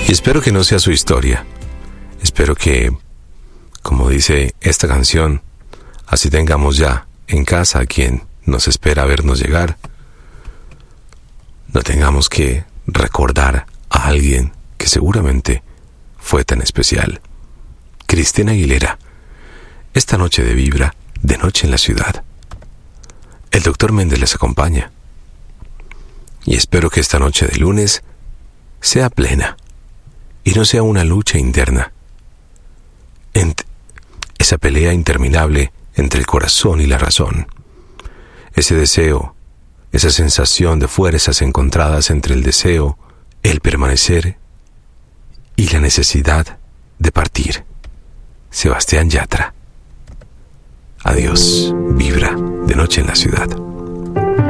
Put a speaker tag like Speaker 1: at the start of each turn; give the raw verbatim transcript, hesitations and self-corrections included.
Speaker 1: Y espero que no sea su historia. Espero que, como dice esta canción, así tengamos ya en casa a quien nos espera vernos llegar. No tengamos que recordar a alguien que seguramente fue tan especial. Cristina Aguilera, esta noche de Vibra, de noche en la ciudad. El doctor Méndez les acompaña. Y espero que esta noche de lunes sea plena y no sea una lucha interna. Ent- esa pelea interminable entre el corazón y la razón. Ese deseo, esa sensación de fuerzas encontradas entre el deseo, el permanecer y la necesidad de partir. Sebastián Yatra. Adiós, Vibra, de noche en la ciudad.